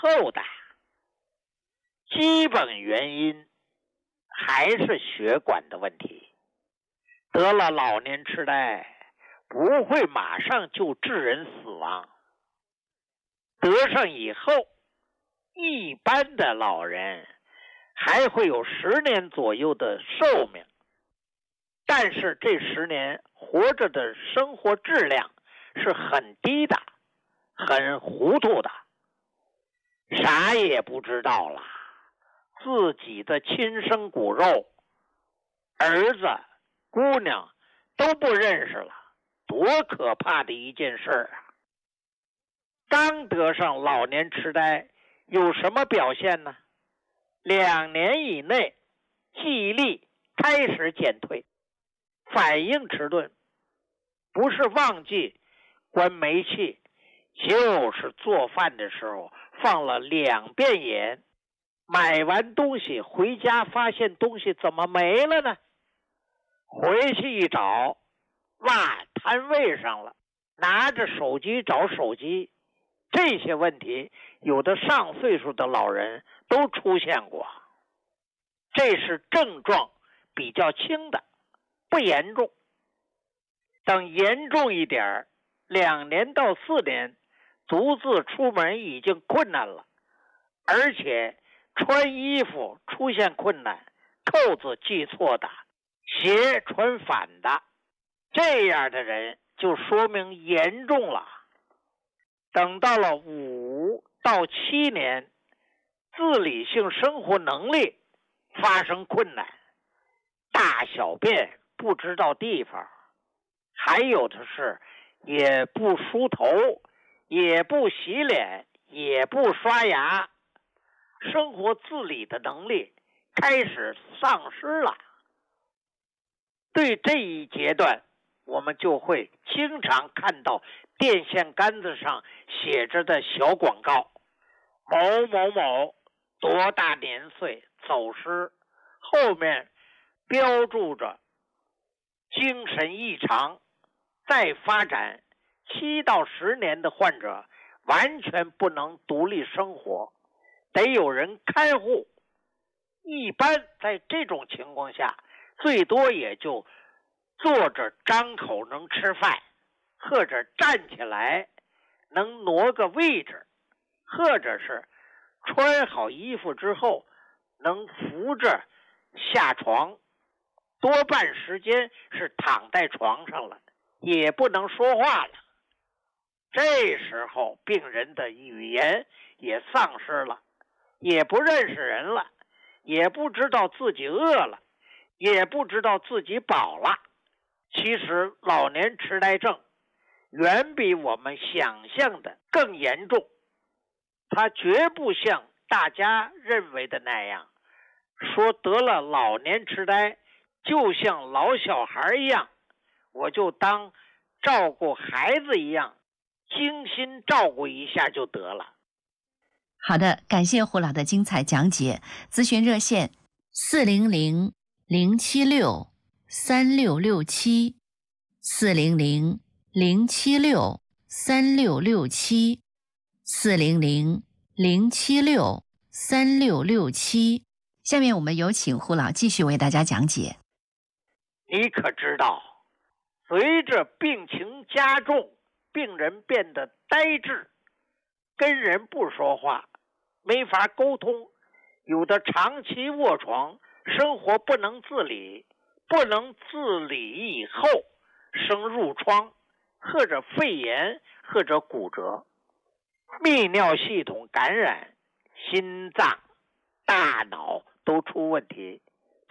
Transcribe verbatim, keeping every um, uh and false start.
后的基本原因还是血管的问题。得了老年痴呆不会马上就致人死亡，得上以后一般的老人还会有十年左右的寿命，但是这十年活着的生活质量是很低的，很糊涂的，啥也不知道了，自己的亲生骨肉儿子姑娘都不认识了，多可怕的一件事啊！刚得上老年痴呆有什么表现呢？两年以内记忆力开始减退，反应迟钝，不是忘记关煤气，就是做饭的时候放了两遍盐，买完东西回家发现东西怎么没了呢？回去一找，落摊位上了，拿着手机找手机。这些问题有的上岁数的老人都出现过，这是症状比较轻的，不严重。等严重一点，两年到四年独自出门已经困难了，而且穿衣服出现困难，扣子系错的，鞋穿反的，这样的人就说明严重了。等到了五到七年，自理性生活能力发生困难，大小便不知道地方，还有的是也不梳头，也不洗脸，也不刷牙，生活自理的能力开始丧失了。对这一阶段，我们就会经常看到电线杆子上写着的小广告，某某某多大年岁走失，后面标注着精神异常，再发展七到十年的患者完全不能独立生活，得有人看护。一般在这种情况下，最多也就坐着张口能吃饭，或者站起来能挪个位置，或者是穿好衣服之后能扶着下床，多半时间是躺在床上了，也不能说话了。这时候病人的语言也丧失了，也不认识人了，也不知道自己饿了，也不知道自己饱了。其实老年痴呆症远比我们想象的更严重，它绝不像大家认为的那样，说得了老年痴呆就像老小孩一样，我就当照顾孩子一样精心照顾一下就得了。 好的，感谢胡老的精彩讲解。咨询热线四零零零七六三六六七，四零零零七六三六六七，四零零零七六三六六七。下面我们有请胡老继续为大家讲解。 你可知道，随着病情加重，病人变得呆滞，跟人不说话，没法沟通，有的长期卧床，生活不能自理，不能自理以后生褥疮，或者肺炎，或者骨折，泌尿系统感染，心脏、大脑都出问题，